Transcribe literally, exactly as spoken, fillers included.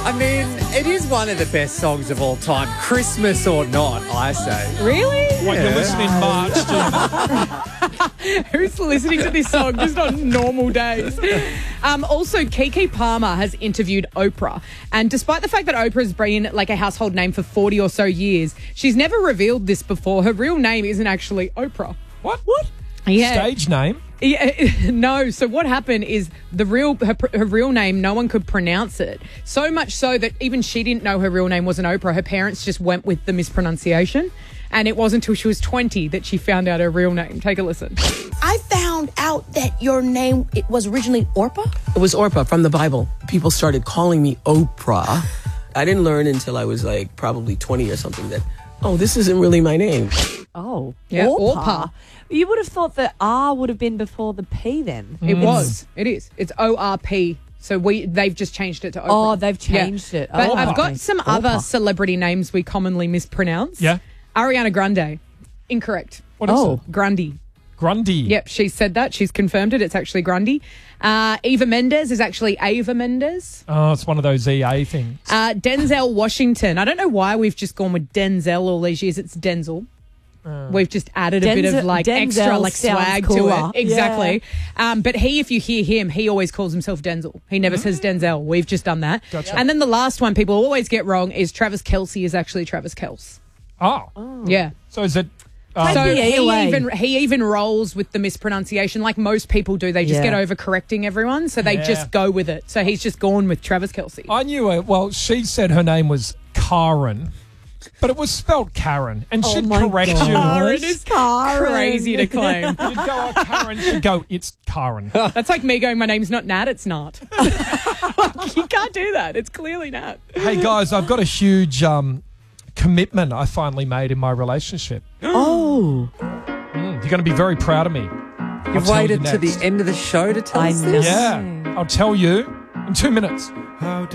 I mean, it is one of the best songs of all time, Christmas or not, I say. Really? What, you're listening in March, Jim? Who's listening to this song just on normal days? Um, also, Keke Palmer has interviewed Oprah. And despite the fact that Oprah's been like a household name for forty or so years, she's never revealed this before. Her real name isn't actually Oprah. What? What? Yeah. Stage name? Yeah, no. So what happened is the real her, her real name, no one could pronounce it. So much so that even she didn't know her real name wasn't Oprah. Her parents just went with the mispronunciation. And it wasn't until she was twenty that she found out her real name. Take a listen. I found out that your name it was originally Orpah. It was Orpah from the Bible. People started calling me Oprah. I didn't learn until I was like probably twenty or something that, oh, this isn't really my name. Oh, Yeah, Orpah. Orpah. You would have thought that R would have been before the P then. It was. It is. It's O R P. So we they've just changed it to Oprah. Oh, they've changed Yeah. it. But Oh, I've okay. got some other Orpah. celebrity names we commonly mispronounce. Yeah. Ariana Grande. Incorrect. What is Oh. it? Grundy. Grundy. Yep, she said that. She's confirmed it. It's actually Grundy. Uh, Eva Mendes is actually Ava Mendes. Oh, it's one of those E A things. Uh, Denzel Washington. I don't know why we've just gone with Denzel all these years. It's Denzel. We've just added a bit Denzel- of like Denzel extra like sounds swag cooler. to it. Exactly. Um, but he, if you hear him, he always calls himself Denzel. He never says Denzel. We've just done that. Gotcha. And then the last one people always get wrong is Travis Kelce is actually Travis Kels. Oh. Yeah. So is it... Um, So the E he away. even he even rolls with the mispronunciation like most people do. They just Yeah. get over correcting everyone, so they Yeah. just go with it. So he's just gone with Travis Kelce. I knew it. Well, she said her name was Karen, but it was spelled Karen, and she'd my correct God. you. Karen is Karen. crazy to claim. You'd go, oh, Karen. She'd go, it's Karen. That's like me going, my name's not Nat, it's not. You can't do that. It's clearly Nat. Hey, guys, I've got a huge um, commitment I finally made in my relationship. Oh, Mm, you're going to be very proud of me. I'll You've tell you waited to the next. end of the show to tell I us know. this? Yeah, I'll tell you in two minutes.